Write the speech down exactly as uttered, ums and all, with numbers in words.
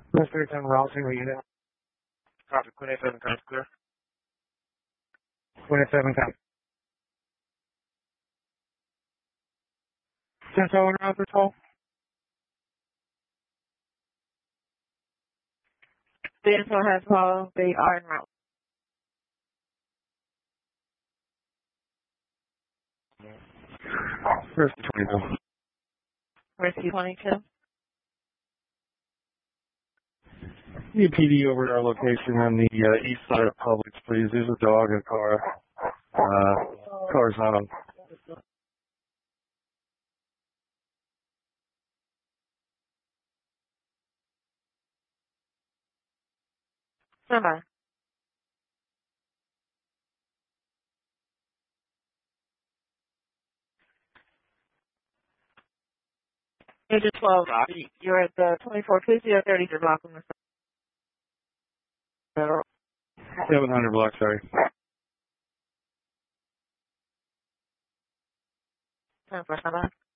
Mister ten Route, single unit. Copy, Queen eight seven comes clear. Queen eight seven comes. ten tow en route this whole? The info has called. They are en route. Where's the twenty-two? Rescue twenty-two. Need P D over at our location on the uh, east side of Publix, please. There's a dog in a car. Uh, car's not on. Stand by. Agent twelve, you're at the twenty-four fifty or thirty-three block on the Federal. seven hundred block, sorry. Stand by.